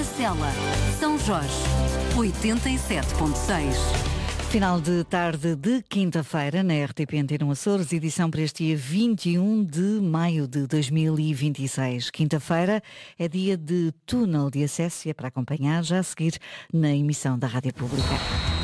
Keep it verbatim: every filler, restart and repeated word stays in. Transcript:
Marcela, São Jorge, oitenta e sete ponto seis. Final de tarde de quinta-feira na R T P Antena Açores, edição para este dia vinte e um de maio de dois mil e vinte e seis. Quinta-feira é dia de túnel de acesso e é para acompanhar já a seguir na emissão da Rádio Pública.